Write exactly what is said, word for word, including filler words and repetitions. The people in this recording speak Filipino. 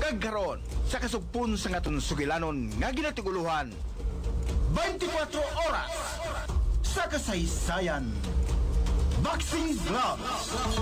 Kagkaroon sa kasugpon sa ngaton sugilanon nga ginatiguluhan twenty-four oras sa kasaysayan. Boxing Gloves.